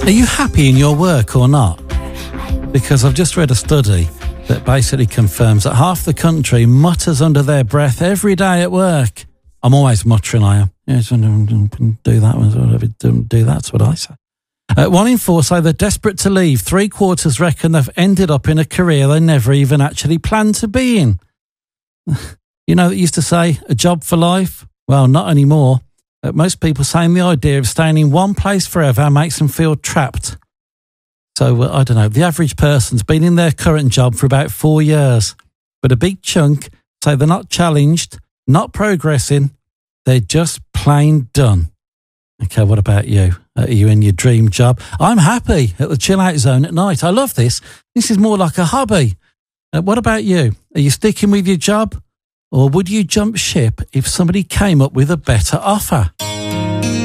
Are you happy in your work or not? Because I've just read a study that basically confirms that half the country mutters under their breath every day at work. I'm always muttering, I am. Yes, do that, do that's what I say. 1 in 4 say they're desperate to leave. 3/4 reckon they've ended up in a career they never even actually planned to be in. You know, they used to say, a job for life? Well, not anymore. Most people saying the idea of staying in one place forever makes them feel trapped. So, I don't know, the average person's been in their current job for about 4 years, but a big chunk say they're not challenged, not progressing, they're just plain done. Okay, what about you? Are you in your dream job? I'm happy at the chill out zone at night. I love this. This is more like a hobby. What about you? Are you sticking with your job? Or would you jump ship if somebody came up with a better offer?